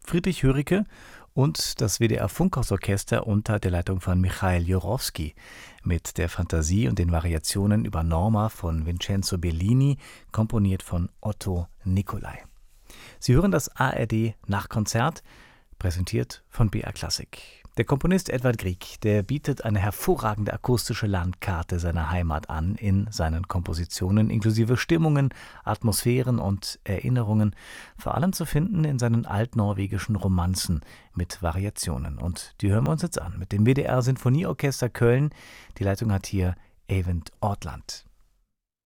Friedrich Höricke und das WDR Funkhausorchester unter der Leitung von Michail Jurowski mit der Fantasie und den Variationen über Norma von Vincenzo Bellini, komponiert von Otto Nicolai. Sie hören das ARD Nachtkonzert, präsentiert von BR Classic. Der Komponist Edvard Grieg, der bietet eine hervorragende akustische Landkarte seiner Heimat an in seinen Kompositionen, inklusive Stimmungen, Atmosphären und Erinnerungen, vor allem zu finden in seinen altnorwegischen Romanzen mit Variationen. Und die hören wir uns jetzt an mit dem WDR Sinfonieorchester Köln. Die Leitung hat hier Eyvind Ortland.